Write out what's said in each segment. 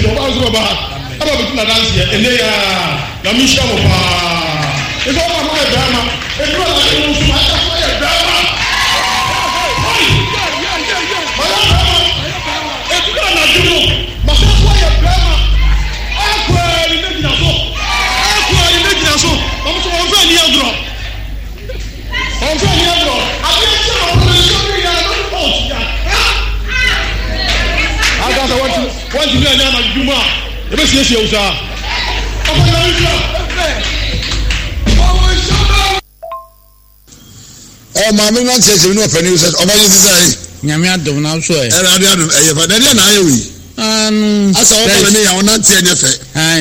so ba so ba aba bitu na dance ya ele ya na mi sha mo pa e so ba ma drama e dro na e musu ma ta so ya drama e dro na duro ma so ya drama akwa ni me gina so ba mo so on fa ni agro on fa ni agro abi e so mo na so ya no post ya aga want to learn na juma e be sie usa maame nan church mi no pani usa obaje sisai nyame adom na so e radio adom e fa na dia na ayewi asa o bale ne ya wona tie nya fe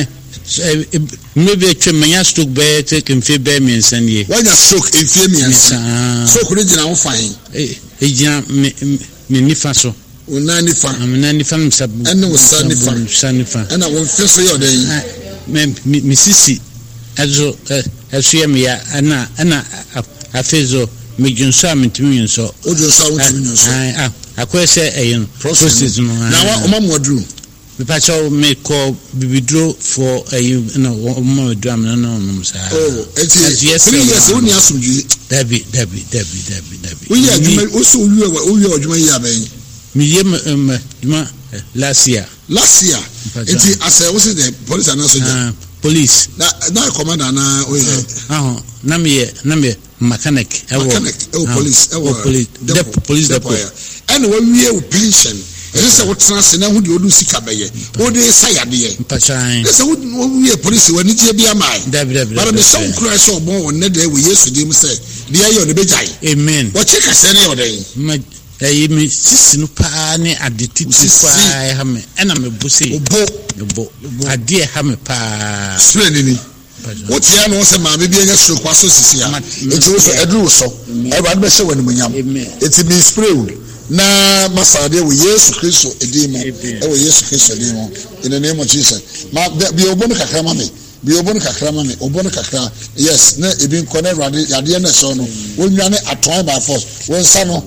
maybe twemanya stroke be take mfe be mensan ye wanya stroke mfe mensan stroke re gina wo fan e gina me nifa so una nifa amna nifa msabu ene wo sa nifa ena wo mfe so yo den me sisi azo ye ya ana afezo me junso amntimi yunso ojunso amntimi yunso akwese eyin process no na wa omamodru me pacho me ko bibidro for eyin na omamodru am no sa yes oni asumji dabi uyi adwuma oso uyi adwuma yi aben mi ye ma last year enti asa wo say the police and soldier police na commander na oye na me mechanic police police depot and when we are pension ese wo trans na hu de odu sika beye o de sayade ye mpachan ese wo we police wani je bia mai dabi but me so kura so bon won ne de we Yesu dim say de ayo ne bejai amen wo cheka se ne oden me sisi no pa ne adetiti pa ha me ena me bose obo ade ha me pa spray ni what ya no say ma be bi anya stroke kwaso sisi ya eti so edru so e ba be se wani munyam eti be spray na masade we Yesu Kristo edimo e we Yesu Kristo edimo in the name of Jesus ma bi obonu kakra ma me obonu kakra yes na ebi nkone rade yade na so no wonwane atwan by force wonsa no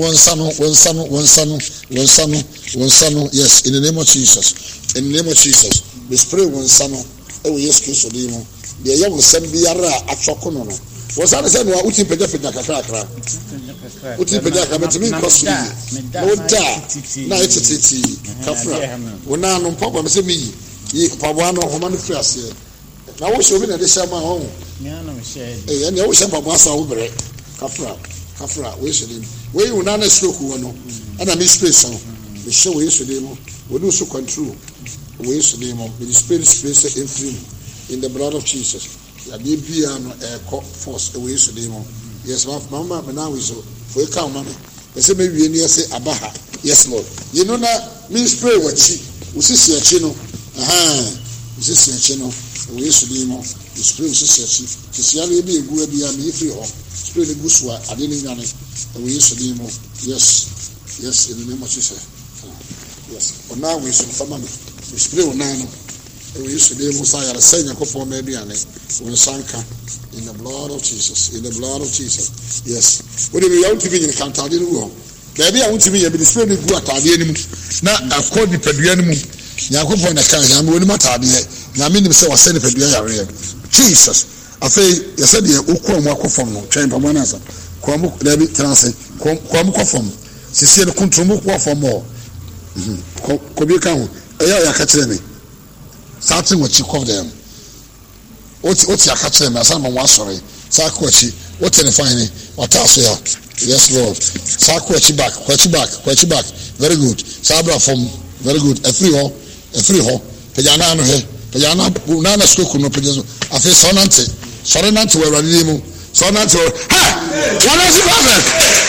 yes in the name of Jesus we spray wonsa no e we Yesu Kristo edimo de ya wonsa biara atwoko no was I said, what you pay for the Kakra? What you pay for the cost? No, now it's Kafra. When I know Papa, say me, Pabano, Homan Fras here. Now, what's your the Shama home? And you always have Papa over it. Kafra, where's him? Where you none is look one, and I miss space. The show is to demo, we do so control. Where's the demo? With the spirit space in free in the blood of Jesus. Ya bia no force away so dey mo yes mama me now we so for come mama we say me wie ni say abaha yes lord you know na me spray wachi usisi achi no usisi achi no we so dey mo spray usisi achi kisia na be egu bia me free ho spray le gusu ade ni nyane we so dey mo yes in the name of Jesus yes now we so for mama we spray ona no we so dey mo say ya senya ko for me aduane when sanka in the blood of Jesus yes what do you want to be in counter the room baby I want to be a bit spray go atade anim na akodi padua anim yakofo na kan ya me woni matade ya me nim say wasene padua yare Jesus afei ya said ye okwa mu akofom no twen pamana nasa kwa mu da bi transe kwa mu kofom sisi ne kontromu kwa fom o ko bi kan ya ka kire me starting what you call them what's your catch them as I'm one sorry sakwachi what in the fine what else ya yes lord sakwachi back very good sabra from very good a free ho pejana no he pejana na school no pejazo afi sonante sorry nante we radi mu sonante ha what is it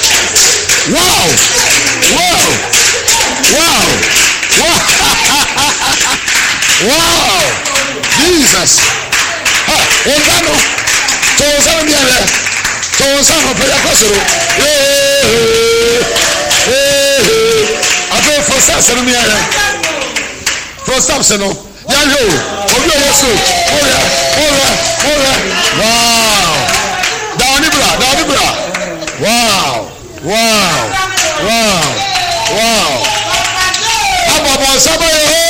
wow Jesus Ondano Tozano biare Tozano pela kosoro Ato fosa no biare Fosa seno Yanjo Obi Yesu Ola wow Dawni bra wow Ababa sabayo